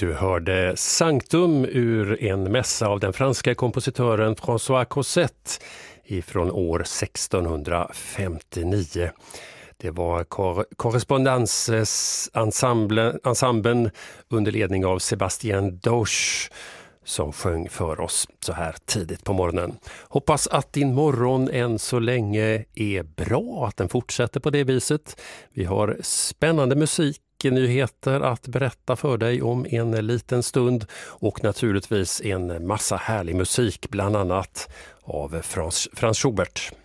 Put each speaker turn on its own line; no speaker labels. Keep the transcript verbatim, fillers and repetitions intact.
Du hörde Sanctum ur en mässa av den franska kompositören François Cossette ifrån år sextonhundrafemtionio. Det var kor- korrespondansensemblen under ledning av Sébastien Dauch som sjöng för oss så här tidigt på morgonen. Hoppas att din morgon än så länge är bra, att den fortsätter på det viset. Vi har spännande musik, nyheter att berätta för dig om en liten stund och naturligtvis en massa härlig musik, bland annat av Frans, Franz Schubert.